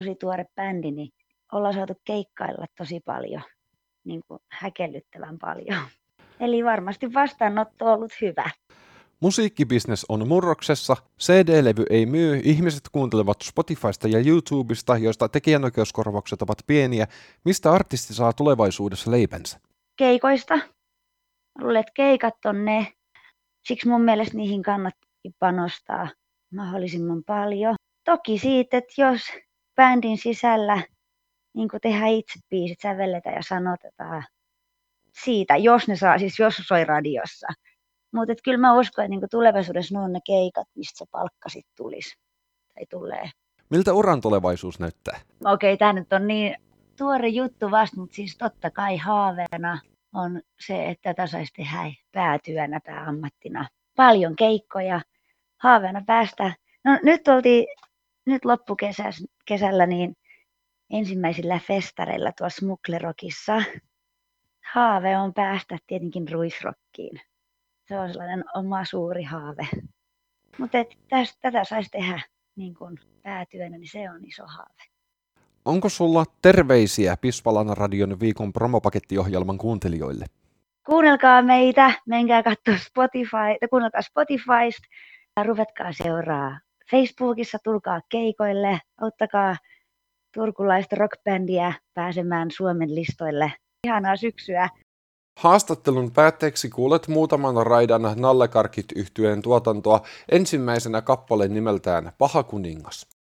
tosi tuore bändi, niin ollaan saatu keikkailla tosi paljon, niin kuin häkellyttävän paljon. Eli varmasti vastaanotto on ollut hyvä. Musiikkibisnes on murroksessa, CD-levy ei myy, ihmiset kuuntelevat Spotifysta ja YouTubesta, joista tekijänoikeuskorvaukset ovat pieniä. Mistä artisti saa tulevaisuudessa leipänsä? Keikoista. Luulen, että keikat on ne. Siksi mun mielestä niihin kannattaa panostaa mahdollisimman paljon. Toki siitä, että jos bändin sisällä niin tehdään itse biisit, sävelletään ja sanotetaan siitä, jos soi radiossa. Mutta kyllä mä uskon, että tulevaisuudessa ne on ne keikat, mistä se palkka sitten tulisi tai tulee. Miltä uran tulevaisuus näyttää? Okei, tämä nyt on niin tuore juttu vasta, mutta siis totta kai haaveena on se, että tätä saisi tehdä päätyönä, pääammattina. Paljon keikkoja, haaveena päästä. No nyt loppukesällä niin ensimmäisillä festareilla tuossa Smuklerokissa. Haave on päästä tietenkin Ruisrockiin. Se on sellainen oma suuri haave. Mutta tätä saisi tehdä niin kuin päätyönä, niin se on iso haave. Onko sulla terveisiä Pispalan radion viikon promopakettiohjelman kuuntelijoille? Kuunnelkaa meitä, menkää katsoa kuunnelkaa Spotifysta, ruvetkaa seuraa Facebookissa, tulkaa keikoille, auttakaa turkulaista rockbändiä pääsemään Suomen listoille. Ihanaa syksyä! Haastattelun päätteeksi kuulet muutaman raidan Nallekarkit -yhtyeen tuotantoa, ensimmäisenä kappaleen nimeltään Paha kuningas.